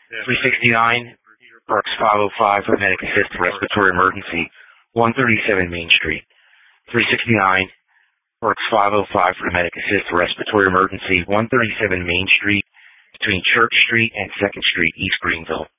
369, Parks 505 for medic assist respiratory emergency, 137 Main Street. 369, Parks 505 for medic assist respiratory emergency, 137 Main Street, between Church Street and 2nd Street, East Greenville.